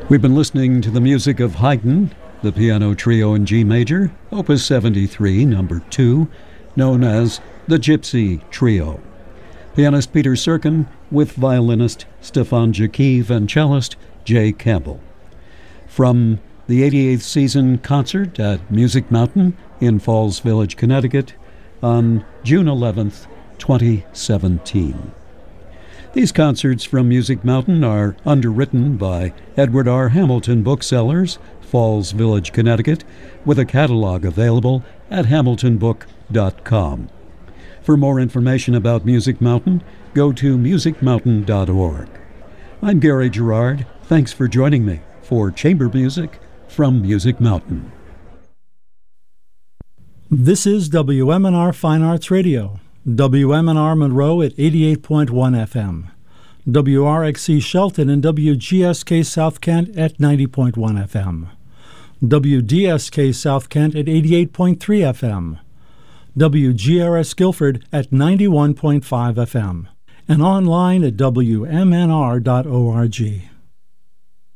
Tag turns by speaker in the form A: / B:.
A: We've been listening to the music of Haydn, the piano trio in G major, Opus 73, number 2, known as the Gypsy Trio. Pianist Peter Serkin with violinist Stefan Jakiv and cellist Jay Campbell. From the 88th season concert at Music Mountain in Falls Village, Connecticut on June 11th, 2017. These concerts from Music Mountain are underwritten by Edward R. Hamilton Booksellers, Falls Village, Connecticut, with a catalog available at hamiltonbook.com. For more information about Music Mountain, go to musicmountain.org. I'm Gary Gerard. Thanks for joining me for Chamber Music from Music Mountain.
B: This is WMNR Fine Arts Radio. WMNR Monroe at 88.1 FM. WRXC Shelton and WGSK South Kent at 90.1 FM. WDSK South Kent at 88.3 FM. WGRS Guilford at 91.5 FM. And online at WMNR.org.